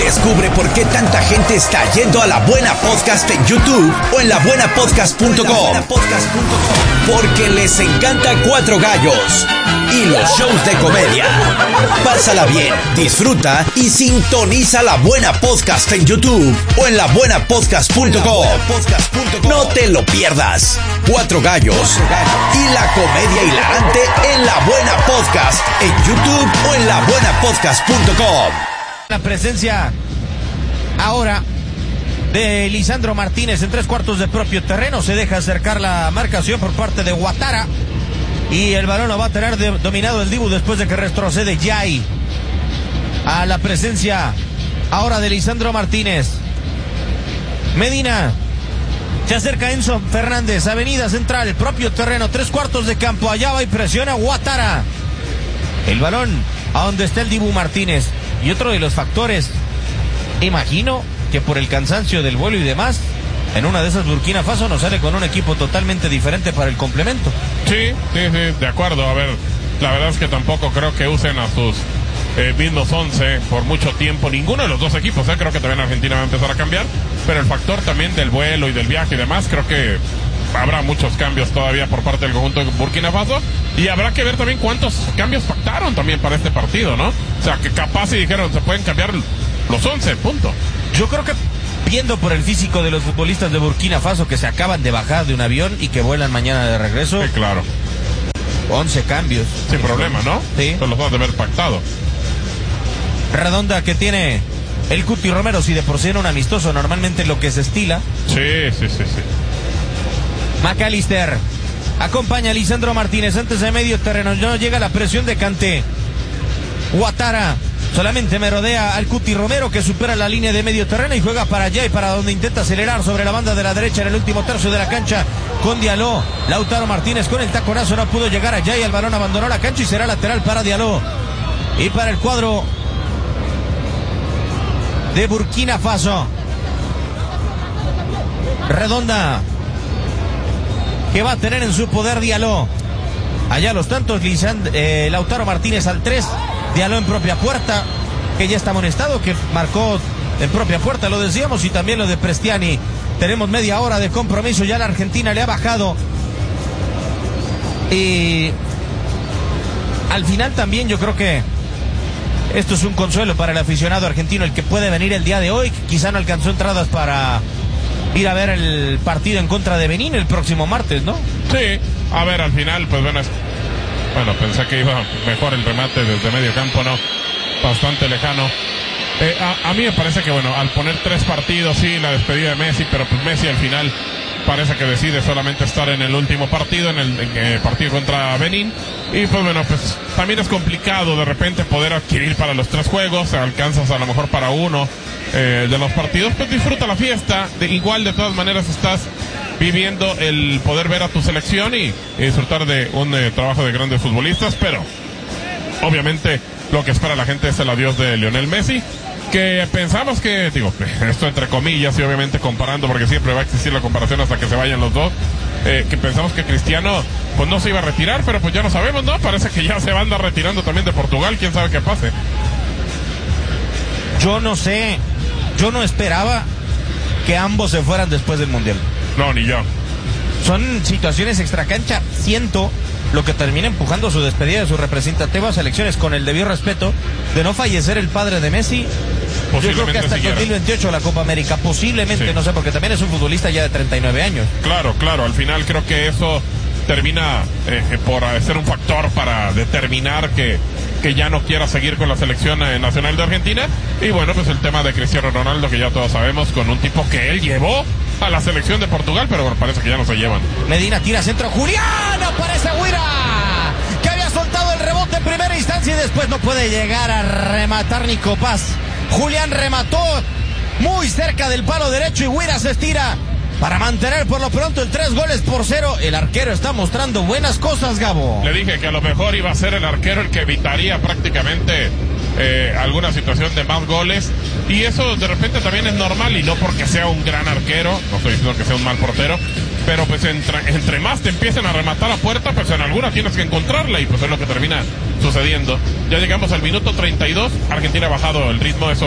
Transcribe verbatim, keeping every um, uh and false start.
Descubre por qué tanta gente está yendo a La Buena Podcast en YouTube o en la buena podcast punto com. Porque les encanta Cuatro Gallos y los shows de comedia. Pásala bien, disfruta y sintoniza La Buena Podcast en YouTube o en la buena podcast punto com. No te lo pierdas. Cuatro Gallos y la comedia hilarante en La Buena Podcast en YouTube o en la buena podcast punto com. La presencia ahora de Lisandro Martínez en tres cuartos de propio terreno. Se deja acercar la marcación por parte de Ouattara y el balón lo va a tener de, dominado el Dibu después de que retrocede Yay. A la presencia ahora de Lisandro Martínez. Medina. Se acerca Enzo Fernández, avenida central, propio terreno, tres cuartos de campo. Allá va y presiona Ouattara. El balón a donde está el Dibu Martínez. Y otro de los factores, imagino que por el cansancio del vuelo y demás, en una de esas Burkina Faso nos sale con un equipo totalmente diferente para el complemento. Sí, sí, sí, de acuerdo. A ver, la verdad es que tampoco creo que usen a sus eh, mismos once por mucho tiempo. Ninguno de los dos equipos, ¿eh? Creo que también Argentina va a empezar a cambiar. Pero el factor también del vuelo y del viaje y demás, creo que habrá muchos cambios todavía por parte del conjunto de Burkina Faso. Y habrá que ver también cuántos cambios pactaron también para este partido, ¿no? O sea, que capaz si dijeron se pueden cambiar los once, punto. Yo creo que viendo por el físico de los futbolistas de Burkina Faso que se acaban de bajar de un avión y que vuelan mañana de regreso. Sí, claro. once cambios. Sin problema, ¿no? Sí. Pues los vas a haber pactado. Redonda que tiene el Cuti Romero, si de por sí era un amistoso, normalmente lo que se estila. Sí, sí, sí, sí. McAllister acompaña a Lisandro Martínez antes de medio terreno. No llega la presión de Kanté. Ouattara solamente merodea al Cuti Romero, que supera la línea de medio terreno y juega para allá y para donde intenta acelerar sobre la banda de la derecha en el último tercio de la cancha con Diallo. Lautaro Martínez con el taconazo no pudo llegar allá y el balón abandonó la cancha y será lateral para Diallo. Y para el cuadro de Burkina Faso, Redonda, que va a tener en su poder Diallo. Allá los tantos, Lisand- eh, Lautaro Martínez al tres, Diallo en propia puerta, que ya está amonestado, que marcó en propia puerta, lo decíamos, y también lo de Prestiani. Tenemos media hora de compromiso, ya la Argentina le ha bajado. Y al final también yo creo que esto es un consuelo para el aficionado argentino, el que puede venir el día de hoy, que quizá no alcanzó entradas para ir a ver el partido en contra de Benín el próximo martes, ¿no? Sí, a ver, al final, pues bueno, es... bueno, pensé que iba mejor el remate desde medio campo, ¿no? Bastante lejano. Eh, a, a mí me parece que, bueno, al poner tres partidos, sí, la despedida de Messi, pero pues Messi al final parece que decide solamente estar en el último partido, en el, en el partido contra Benín. Y pues bueno, pues también es complicado de repente poder adquirir para los tres juegos, alcanzas a lo mejor para uno eh, de los partidos, pues disfruta la fiesta, de, igual de todas maneras estás viviendo el poder ver a tu selección y, y disfrutar de un eh, trabajo de grandes futbolistas, pero obviamente lo que espera la gente es el adiós de Lionel Messi, que pensamos que, digo, esto entre comillas y obviamente comparando, porque siempre va a existir la comparación hasta que se vayan los dos, eh, que pensamos que Cristiano pues no se iba a retirar, pero pues ya no sabemos, ¿no? Parece que ya se va a andar retirando también de Portugal, quién sabe qué pase. Yo no sé, yo no esperaba que ambos se fueran después del Mundial. No, ni yo. Son situaciones extracancha, siento lo que termina empujando su despedida de sus representativas selecciones, con el debido respeto de no fallecer el padre de Messi. Yo creo que hasta el dos mil veintiocho la Copa América, posiblemente, sí. No sé, porque también es un futbolista ya de treinta y nueve años. Claro, claro, al final creo que eso termina eh, por ser un factor para determinar que, que ya no quiera seguir con la selección eh, nacional de Argentina. Y bueno, pues el tema de Cristiano Ronaldo, que ya todos sabemos, con un tipo que él llevó a la selección de Portugal, pero bueno, parece que ya no se llevan. Medina tira centro, Julián, aparece Guira, que había soltado el rebote en primera instancia y después no puede llegar a rematar Nico Paz. Julián remató muy cerca del palo derecho y Guira se estira para mantener por lo pronto el tres goles por cero. El arquero está mostrando buenas cosas, Gabo. Le dije que a lo mejor iba a ser el arquero el que evitaría prácticamente eh, alguna situación de más goles, y eso de repente también es normal, y no porque sea un gran arquero, no estoy diciendo que sea un mal portero, pero pues entre, entre más te empiecen a rematar a puerta, pues en alguna tienes que encontrarla, y pues es lo que termina sucediendo. Ya llegamos al minuto treinta y dos, Argentina ha bajado el ritmo, eso